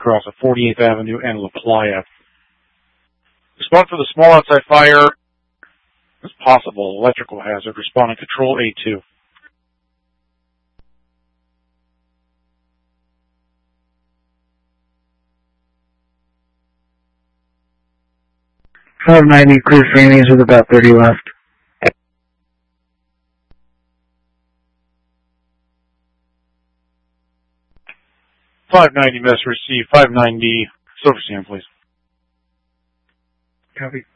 across 48th Avenue and La Playa. Respond for the small outside fire. It's possible. Electrical hazard. Responding control A2. .590 clear for Amy's with about 30 left. 590 mess received. 590 Silver Sand, please. Copy.